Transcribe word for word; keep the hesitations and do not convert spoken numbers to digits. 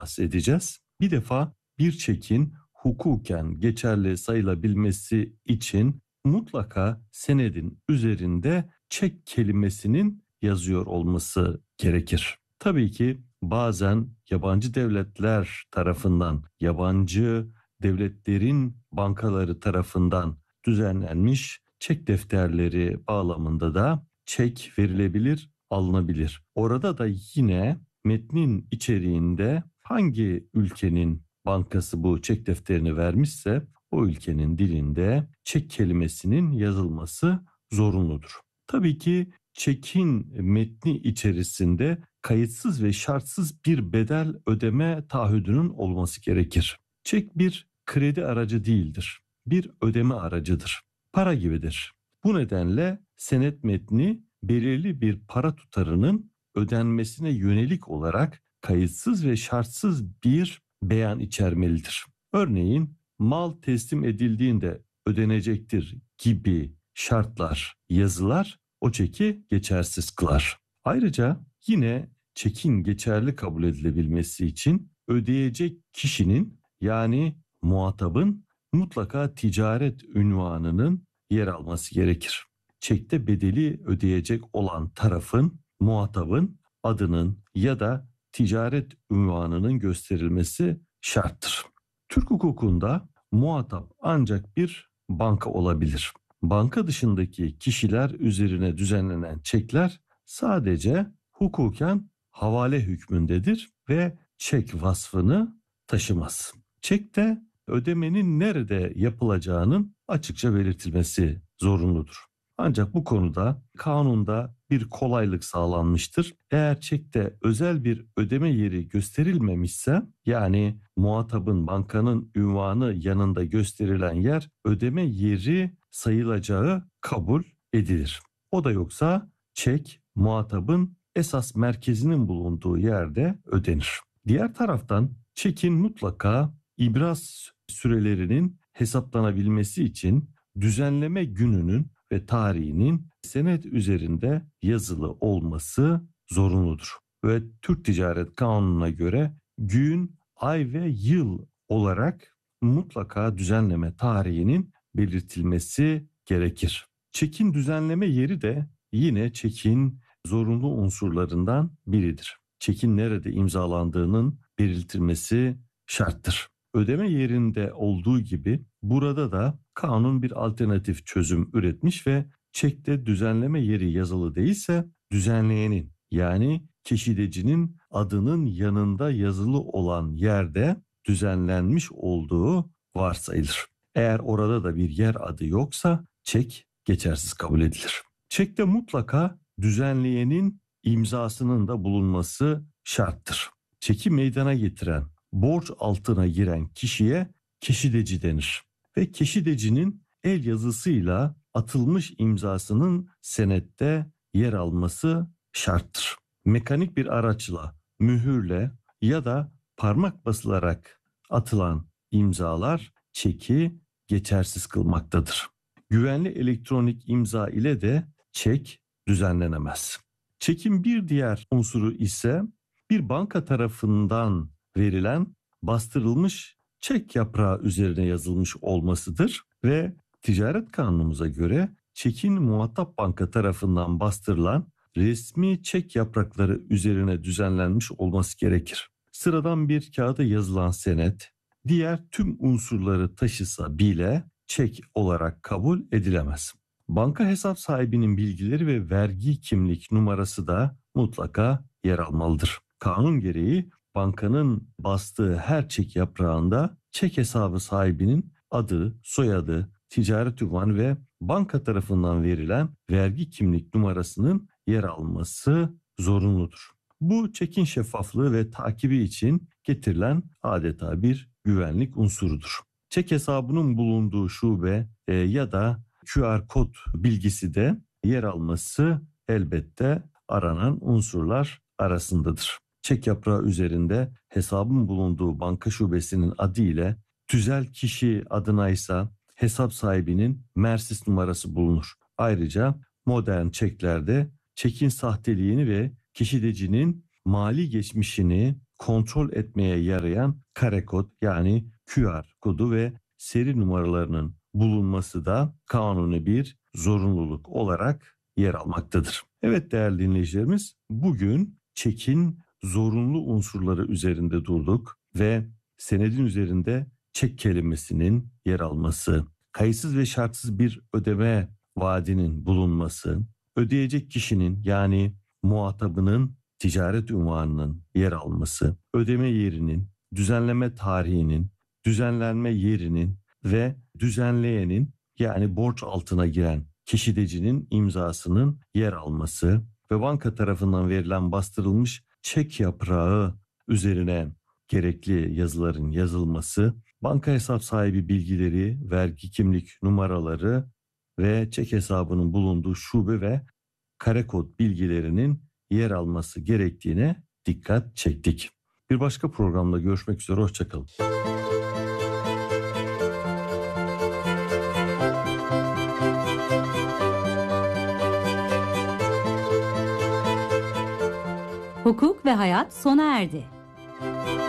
bahsedeceğiz. Bir defa bir çekin hukuken geçerli sayılabilmesi için mutlaka senedin üzerinde çek kelimesinin yazıyor olması gerekir. Tabii ki bazen yabancı devletler tarafından, yabancı devletlerin bankaları tarafından düzenlenmiş çek defterleri bağlamında da çek verilebilir, alınabilir. Orada da yine metnin içeriğinde hangi ülkenin bankası bu çek defterini vermişse o ülkenin dilinde çek kelimesinin yazılması zorunludur. Tabii ki çekin metni içerisinde kayıtsız ve şartsız bir bedel ödeme taahhüdünün olması gerekir. Çek bir kredi aracı değildir. Bir ödeme aracıdır. Para gibidir. Bu nedenle senet metni belirli bir para tutarının ödenmesine yönelik olarak kayıtsız ve şartsız bir beyan içermelidir. Örneğin mal teslim edildiğinde ödenecektir gibi şartlar, yazılar o çeki geçersiz kılar. Ayrıca yine çekin geçerli kabul edilebilmesi için ödeyecek kişinin yani muhatabın mutlaka ticaret ünvanının yer alması gerekir. Çekte bedeli ödeyecek olan tarafın, muhatabın adının ya da ticaret ünvanının gösterilmesi şarttır. Türk hukukunda muhatap ancak bir banka olabilir. Banka dışındaki kişiler üzerine düzenlenen çekler sadece hukuken havale hükmündedir ve çek vasfını taşımaz. Çekte ödemenin nerede yapılacağının açıkça belirtilmesi zorunludur. Ancak bu konuda kanunda bir kolaylık sağlanmıştır. Eğer çekte özel bir ödeme yeri gösterilmemişse, yani muhatabın bankanın ünvanı yanında gösterilen yer ödeme yeri sayılacağı kabul edilir. O da yoksa çek muhatabın esas merkezinin bulunduğu yerde ödenir. Diğer taraftan çekin mutlaka ibraz sürelerinin hesaplanabilmesi için düzenleme gününün ve tarihinin senet üzerinde yazılı olması zorunludur. Ve Türk Ticaret Kanunu'na göre gün, ay ve yıl olarak mutlaka düzenleme tarihinin belirtilmesi gerekir. Çekin düzenleme yeri de yine çekin zorunlu unsurlarından biridir. Çekin nerede imzalandığının belirtilmesi şarttır. Ödeme yerinde olduğu gibi burada da kanun bir alternatif çözüm üretmiş ve çekte düzenleme yeri yazılı değilse düzenleyenin yani keşidecinin adının yanında yazılı olan yerde düzenlenmiş olduğu varsayılır. Eğer orada da bir yer adı yoksa çek geçersiz kabul edilir. Çekte mutlaka düzenleyenin imzasının da bulunması şarttır. Çeki meydana getiren, borç altına giren kişiye keşideci denir ve keşidecinin el yazısıyla atılmış imzasının senette yer alması şarttır. Mekanik bir araçla, mühürle ya da parmak basılarak atılan imzalar çeki geçersiz kılmaktadır. Güvenli elektronik imza ile de çek düzenlenemez. Çekin bir diğer unsuru ise bir banka tarafından verilen bastırılmış çek yaprağı üzerine yazılmış olmasıdır ve ticaret kanunumuza göre çekin muhatap banka tarafından bastırılan resmi çek yaprakları üzerine düzenlenmiş olması gerekir. Sıradan bir kağıda yazılan senet diğer tüm unsurları taşısa bile çek olarak kabul edilemez. Banka hesap sahibinin bilgileri ve vergi kimlik numarası da mutlaka yer almalıdır. Kanun gereği bankanın bastığı her çek yaprağında çek hesabı sahibinin adı, soyadı, ticaret ünvanı ve banka tarafından verilen vergi kimlik numarasının yer alması zorunludur. Bu çekin şeffaflığı ve takibi için getirilen adeta bir güvenlik unsurudur. Çek hesabının bulunduğu şube e, ya da Q R kod bilgisi de yer alması elbette aranan unsurlar arasındadır. Çek yaprağı üzerinde hesabın bulunduğu banka şubesinin adı ile tüzel kişi adına ise hesap sahibinin Mersis numarası bulunur. Ayrıca modern çeklerde çekin sahteliğini ve keşidecinin mali geçmişini kontrol etmeye yarayan kare kod yani Q R kodu ve seri numaralarının bulunması da kanuni bir zorunluluk olarak yer almaktadır. Evet değerli dinleyicilerimiz, bugün çekin zorunlu unsurları üzerinde durduk ve senedin üzerinde çek kelimesinin yer alması, kayıtsız ve şartsız bir ödeme vaadinin bulunması, ödeyecek kişinin yani muhatabının ticaret unvanının yer alması, ödeme yerinin, düzenleme tarihinin, düzenlenme yerinin ve düzenleyenin yani borç altına giren kişidecinin imzasının yer alması ve banka tarafından verilen bastırılmış çek yaprağı üzerine gerekli yazıların yazılması, banka hesap sahibi bilgileri, vergi kimlik numaraları ve çek hesabının bulunduğu şube ve kare kod bilgilerinin yer alması gerektiğine dikkat çektik. Bir başka programda görüşmek üzere, hoşçakalın. Hukuk ve hayat sona erdi.